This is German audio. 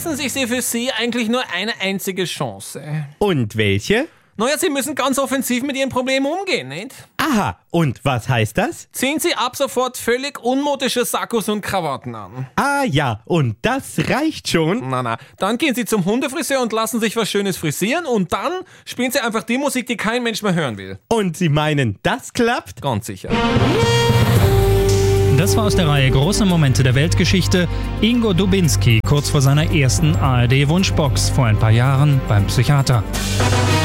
lassen sich sie für Sie eigentlich nur eine einzige Chance. Und welche? Naja, Sie müssen ganz offensiv mit Ihren Problemen umgehen, nicht? Aha, und was heißt das? Ziehen Sie ab sofort völlig unmodische Sakkos und Krawatten an. Ah ja, und das reicht schon. Na, dann gehen Sie zum Hundefriseur und lassen sich was Schönes frisieren und dann spielen Sie einfach die Musik, die kein Mensch mehr hören will. Und Sie meinen, das klappt? Ganz sicher. Das war aus der Reihe Große Momente der Weltgeschichte. Ingo Dubinski kurz vor seiner ersten ARD-Wunschbox vor ein paar Jahren beim Psychiater.